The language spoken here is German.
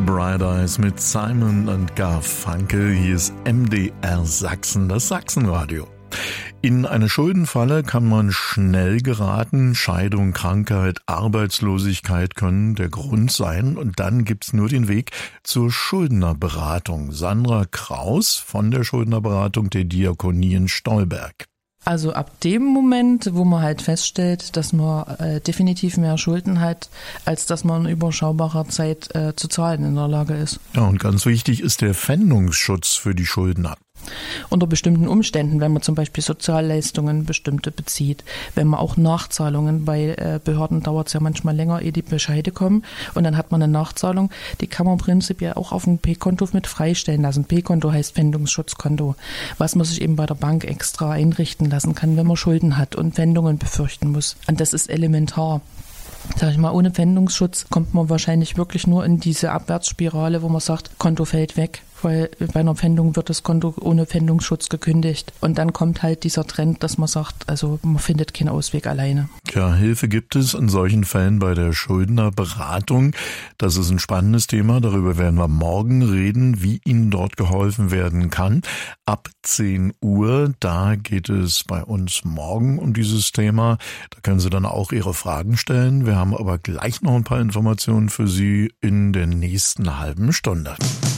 Bright Eyes mit Simon und Garfunkel. Hier ist MDR Sachsen, das Sachsenradio. In eine Schuldenfalle kann man schnell geraten. Scheidung, Krankheit, Arbeitslosigkeit können der Grund sein. Und dann gibt's nur den Weg zur Schuldnerberatung. Sandra Kraus von der Schuldnerberatung der Diakonie in Stolberg. Also ab dem Moment, wo man halt feststellt, dass man definitiv mehr Schulden hat, als dass man in überschaubarer Zeit zu zahlen in der Lage ist. Ja, und ganz wichtig ist der Pfändungsschutz für die Schuldner. Unter bestimmten Umständen, wenn man zum Beispiel Sozialleistungen bestimmte bezieht, wenn man auch Nachzahlungen, bei Behörden dauert es ja manchmal länger, ehe die Bescheide kommen und dann hat man eine Nachzahlung, die kann man prinzipiell auch auf dem P-Konto mit freistellen lassen. P-Konto heißt Pfändungsschutzkonto, was man sich eben bei der Bank extra einrichten lassen kann, wenn man Schulden hat und Pfändungen befürchten muss. Und das ist elementar. Sag ich mal, ohne Pfändungsschutz kommt man wahrscheinlich wirklich nur in diese Abwärtsspirale, wo man sagt, Konto fällt weg, weil bei einer Pfändung wird das Konto ohne Pfändungsschutz gekündigt. Und dann kommt halt dieser Trend, dass man sagt, also man findet keinen Ausweg alleine. Ja, Hilfe gibt es in solchen Fällen bei der Schuldnerberatung. Das ist ein spannendes Thema, darüber werden wir morgen reden, wie Ihnen dort geholfen werden kann. Ab 10 Uhr, da geht es bei uns morgen um dieses Thema. Da können Sie dann auch Ihre Fragen stellen. Wir haben aber gleich noch ein paar Informationen für Sie in der nächsten halben Stunde.